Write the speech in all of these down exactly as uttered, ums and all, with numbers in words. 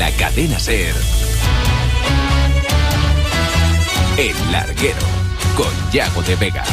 la Cadena SER, El Larguero, con Yago de Vega.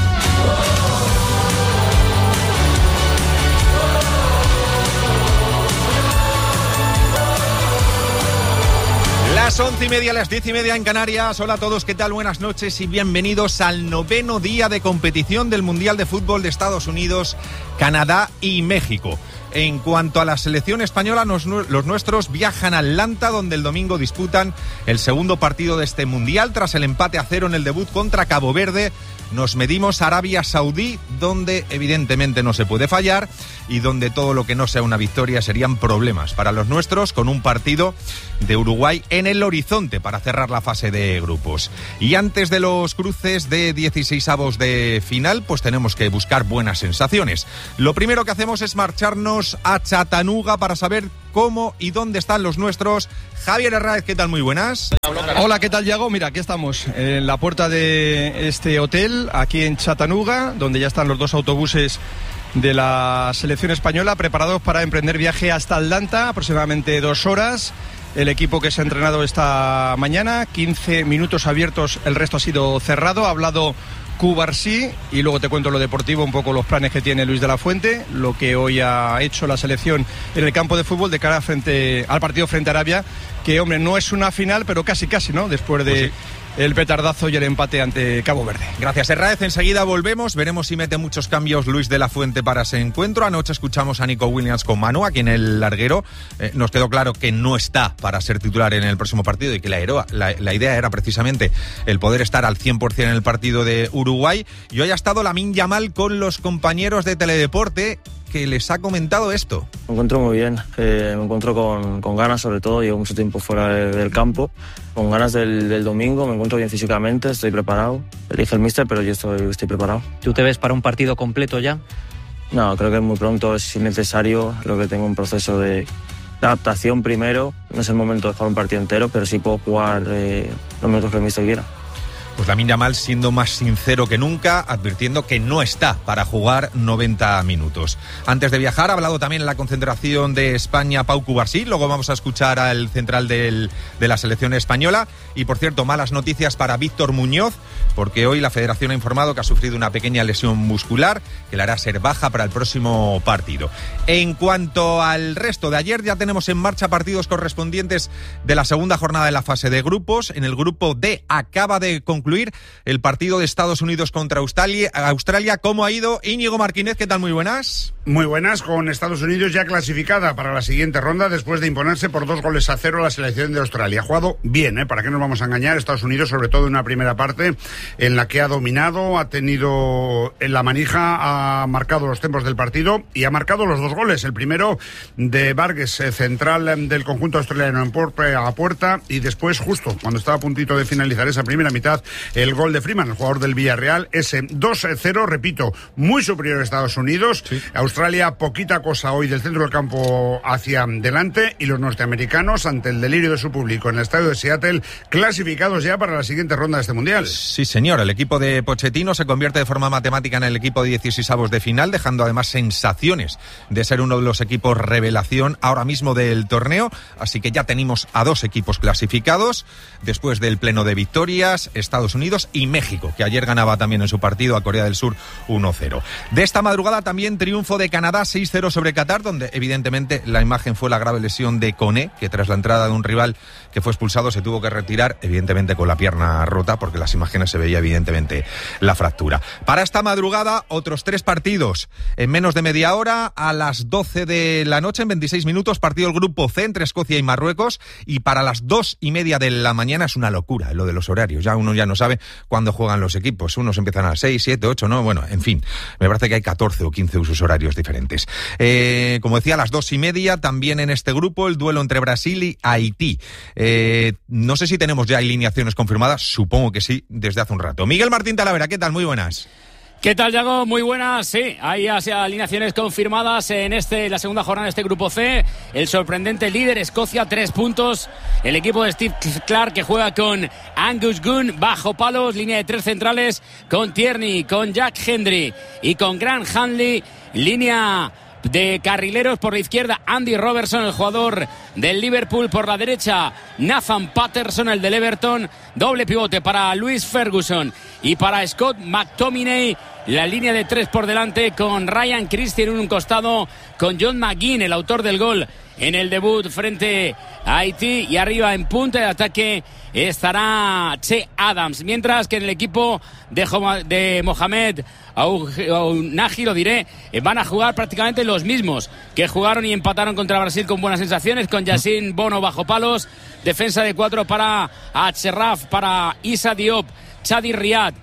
Las once y media, las diez y media en Canarias. Hola a todos, ¿qué tal? Buenas noches y bienvenidos al noveno día de competición del Mundial de Fútbol de Estados Unidos, Canadá y México. En cuanto a la selección española, nos, los nuestros viajan a Atlanta, donde el domingo disputan el segundo partido de este Mundial. Tras el empate a cero en el debut contra Cabo Verde, nos medimos a Arabia Saudí, donde evidentemente no se puede fallar y donde todo lo que no sea una victoria serían problemas para los nuestros, con un partido de Uruguay en el horizonte para cerrar la fase de grupos. Y antes de los cruces de dieciseisavos de final, pues tenemos que buscar buenas sensaciones. Lo primero que hacemos es marcharnos a Chattanooga para saber cómo y dónde están los nuestros. Javier Herráez, ¿qué tal? Muy buenas. Hola, ¿qué tal, Yago? Mira, aquí estamos en la puerta de este hotel, aquí en Chattanooga, donde ya están los dos autobuses de la selección española preparados para emprender viaje hasta Atlanta, aproximadamente dos horas. El equipo que se ha entrenado esta mañana, quince minutos abiertos, el resto ha sido cerrado. Ha hablado Cubarsí y luego te cuento lo deportivo, un poco los planes que tiene Luis de la Fuente, lo que hoy ha hecho la selección en el campo de fútbol de cara frente al partido frente a Arabia, que, hombre, no es una final, pero casi casi, ¿no? Después de... Pues sí. El petardazo y el empate ante Cabo Verde. Gracias, Herráez. Enseguida volvemos. Veremos si mete muchos cambios Luis de la Fuente para ese encuentro. Anoche escuchamos a Nico Williams con Manu aquí en el Larguero. Eh, nos quedó claro que no está para ser titular en el próximo partido y que la, Heroa, la, la idea era precisamente el poder estar al cien por ciento en el partido de Uruguay. Y hoy ha estado Lamine Yamal con los compañeros de Teledeporte, que les ha comentado esto. Me encuentro muy bien, eh, me encuentro con, con ganas, sobre todo. Llevo mucho tiempo fuera de, del campo, con ganas del, del domingo. Me encuentro bien físicamente, estoy preparado. Elige el míster, pero yo estoy, estoy preparado. ¿Tú te ves para un partido completo ya? No, creo que es muy pronto, es innecesario. Creo que tengo un proceso de, de adaptación primero. No es el momento de jugar un partido entero, pero sí puedo jugar eh, los minutos que el míster quiera. Pues Lamine Yamal siendo más sincero que nunca, advirtiendo que no está para jugar noventa minutos. Antes de viajar ha hablado también en la concentración de España Pau Cubarsí. Luego vamos a escuchar al central del, de la selección española. Y por cierto, malas noticias para Víctor Muñoz, porque hoy la Federación ha informado que ha sufrido una pequeña lesión muscular que le hará ser baja para el próximo partido. En cuanto al resto de ayer, ya tenemos en marcha partidos correspondientes de la segunda jornada de la fase de grupos. En el grupo D acaba de concluir el partido de Estados Unidos contra Australia. Australia, ¿cómo ha ido? Íñigo Martínez, ¿qué tal? Muy buenas. Muy buenas, con Estados Unidos ya clasificada para la siguiente ronda después de imponerse por dos goles a cero a la selección de Australia. Ha jugado bien, ¿eh? ¿Para qué nos vamos a engañar? Estados Unidos, sobre todo en una primera parte en la que ha dominado, ha tenido en la manija, ha marcado los tiempos del partido y ha marcado los dos goles. El primero de Vargas, central del conjunto australiano, en puerta a puerta, y después, justo cuando estaba a puntito de finalizar esa primera mitad, el gol de Freeman, el jugador del Villarreal, ese dos cero, repito, muy superior a Estados Unidos. Sí. Australia, poquita cosa hoy del centro del campo hacia delante, y los norteamericanos, ante el delirio de su público en el estadio de Seattle, clasificados ya para la siguiente ronda de este Mundial. Sí, señor, el equipo de Pochettino se convierte de forma matemática en el equipo de dieciseisavos de final, dejando además sensaciones de ser uno de los equipos revelación ahora mismo del torneo, así que ya tenemos a dos equipos clasificados, después del pleno de victorias, Estados Unidos y México, que ayer ganaba también en su partido a Corea del Sur uno cero. De esta madrugada también triunfo de Canadá seis cero sobre Qatar, donde evidentemente la imagen fue la grave lesión de Koné, que tras la entrada de un rival que fue expulsado se tuvo que retirar, evidentemente con la pierna rota, porque las imágenes se veía evidentemente la fractura. Para esta madrugada, otros tres partidos en menos de media hora, a las doce de la noche, en veintiséis minutos, partido del grupo C entre Escocia y Marruecos, y para las dos y media de la mañana es una locura lo de los horarios, ya uno ya no sabe cuándo juegan los equipos, unos empiezan a las seis, siete, ocho, no, bueno, en fin, me parece que hay catorce o quince usos horarios diferentes. Eh, como decía, a las dos y media, también en este grupo, el duelo entre Brasil y Haití. Eh, no sé si tenemos ya alineaciones confirmadas, supongo que sí, desde hace un rato. Miguel Martín Talavera, ¿qué tal? Muy buenas. ¿Qué tal, Yago? Muy buenas, sí, hay alineaciones confirmadas en este la segunda jornada de este grupo C. El sorprendente líder Escocia, tres puntos. El equipo de Steve Clark, que juega con Angus Gunn bajo palos, línea de tres centrales, con Tierney, con Jack Hendry y con Grant Hanley, línea de carrileros. Por la izquierda, Andy Robertson, el jugador del Liverpool. Por la derecha, Nathan Patterson, el del Everton. Doble pivote para Luis Ferguson y para Scott McTominay. La línea de tres por delante con Ryan Christie en un costado, con John McGinn, el autor del gol en el debut frente a Haití. Y arriba en punta de ataque estará Che Adams. Mientras que en el equipo de, de Mohamed Aunahi, lo diré, van a jugar prácticamente los mismos que jugaron y empataron contra Brasil con buenas sensaciones, con Yacine Bono bajo palos. Defensa de cuatro para Achraf, para Issa Diop, Chadi Riad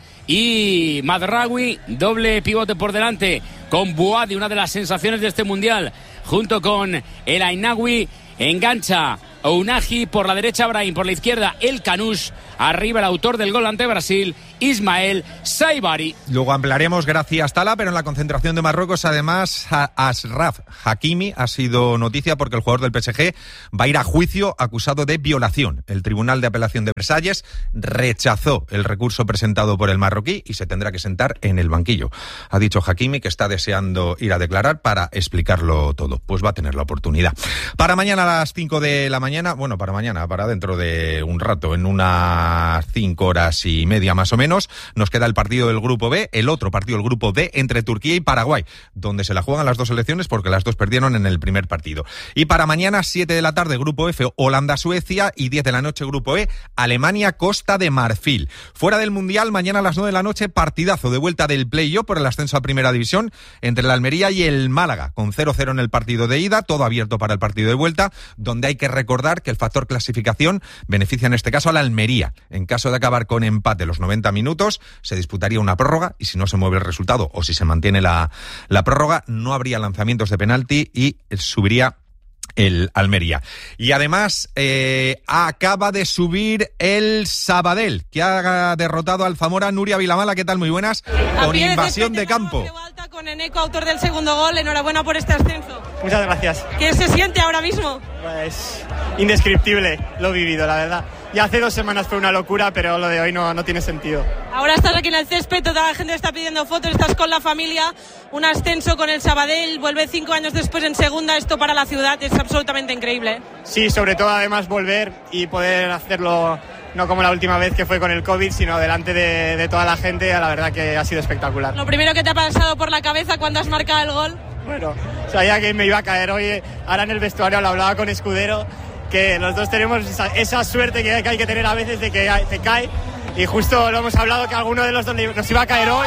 y Madraoui. Doble pivote por delante con Bouadi, una de las sensaciones de este mundial, junto con el Ainawi. Engancha Ounahi, por la derecha Brahim, por la izquierda el Canush, arriba el autor del gol ante Brasil, Ismael Saibari. Luego ampliaremos, gracias Tala, pero en la concentración de Marruecos además Achraf Hakimi ha sido noticia porque el jugador del P S G va a ir a juicio acusado de violación. El Tribunal de Apelación de Versalles rechazó el recurso presentado por el marroquí y se tendrá que sentar en el banquillo. Ha dicho Hakimi que está deseando ir a declarar para explicarlo todo. Pues va a tener la oportunidad. Para mañana a las cinco de la mañana, bueno, para mañana, para dentro de un rato, en unas cinco horas y media más o menos, nos queda el partido del Grupo B, el otro partido del Grupo D entre Turquía y Paraguay, donde se la juegan las dos selecciones porque las dos perdieron en el primer partido. Y para mañana, siete de la tarde, Grupo F, Holanda-Suecia, y diez de la noche, Grupo E, Alemania-Costa de Marfil. Fuera del Mundial, mañana a las nueve de la noche, partidazo de vuelta del play-off por el ascenso a Primera División entre el Almería y el Málaga, con cero cero en el partido de ida, todo abierto para el partido de vuelta, donde hay que recordar que el factor clasificación beneficia en este caso a la Almería. En caso de acabar con empate los noventa minutos, se disputaría una prórroga y si no se mueve el resultado o si se mantiene la, la prórroga, no habría lanzamientos de penalti y subiría el Almería. Y además eh, acaba de subir el Sabadell, que ha derrotado al Zamora. Nuria Vilamala, ¿qué tal? Muy buenas. Con invasión de campo. Con Eneco, autor del segundo gol, enhorabuena por este ascenso. Muchas gracias. ¿Qué se siente ahora mismo? Pues indescriptible, lo he vivido, la verdad. Ya hace dos semanas fue una locura, pero lo de hoy no, no tiene sentido. Ahora estás aquí en el césped, toda la gente está pidiendo fotos, estás con la familia, un ascenso con el Sabadell, vuelve cinco años después en segunda, esto para la ciudad es absolutamente increíble. Sí, sobre todo además volver y poder hacerlo no como la última vez que fue con el COVID, sino delante de, de toda la gente, la verdad que ha sido espectacular. Lo primero que te ha pasado por la cabeza cuando has marcado el gol. Bueno, sabía que me iba a caer hoy, ahora en el vestuario lo hablaba con Escudero, que los dos tenemos esa, esa suerte que hay, que hay que tener a veces de que te cae, y justo lo hemos hablado que alguno de los dos nos iba a caer hoy.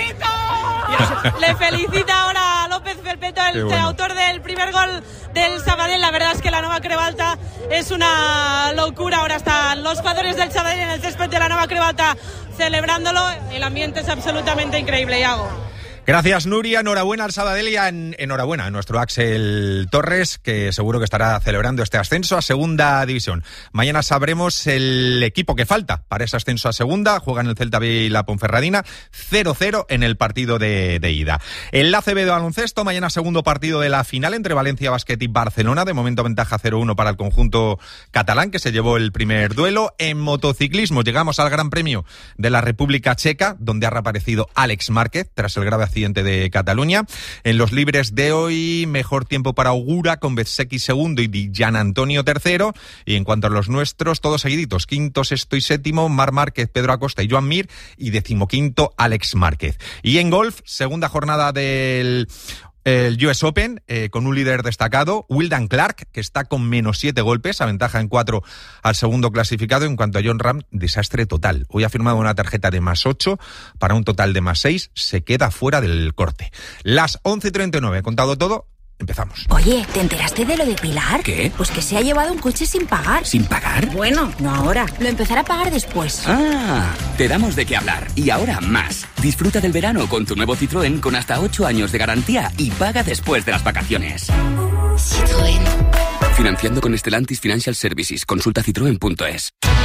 Le felicita ahora a López Perpeto, el bueno. autor del primer gol del Sabadell. La verdad es que la Nova Creu Alta es una locura. Ahora están los jugadores del Sabadell en el césped de la Nova Creu Alta celebrándolo. El ambiente es absolutamente increíble, Iago. Gracias, Nuria. Enhorabuena al Sabadell y en, enhorabuena a nuestro Axel Torres, que seguro que estará celebrando este ascenso a Segunda División. Mañana sabremos el equipo que falta para ese ascenso a Segunda. Juegan el Celta B y la Ponferradina. cero cero en el partido de, de ida. El A C B de baloncesto. Mañana segundo partido de la final entre Valencia Basket y Barcelona. De momento ventaja cero uno para el conjunto catalán, que se llevó el primer duelo. En motociclismo llegamos al Gran Premio de la República Checa, donde ha reaparecido Alex Márquez tras el grave accidente de Cataluña. En los libres de hoy, mejor tiempo para Ogura con Bezzecchi segundo y Di Gian Antonio tercero. Y en cuanto a los nuestros, todos seguiditos, quinto, sexto y séptimo, Marc Márquez, Pedro Acosta y Joan Mir, y decimoquinto, Alex Márquez. Y en golf, segunda jornada del el U S Open, eh, con un líder destacado, Wildan Clark, que está con menos siete golpes, aventaja en cuatro al segundo clasificado. En cuanto a Jon Rahm, desastre total. Hoy ha firmado una tarjeta de más ocho para un total de más seis, se queda fuera del corte. Las once y treinta y nueve, contado todo, empezamos. Oye, ¿te enteraste de lo de Pilar? ¿Qué? Pues que se ha llevado un coche sin pagar. ¿Sin pagar? Bueno, no ahora. Lo empezará a pagar después. Ah, te damos de qué hablar. Y ahora más. Disfruta del verano con tu nuevo Citroën con hasta ocho años de garantía y paga después de las vacaciones. Citroën. Financiando con Stellantis Financial Services. Consulta citroen punto es.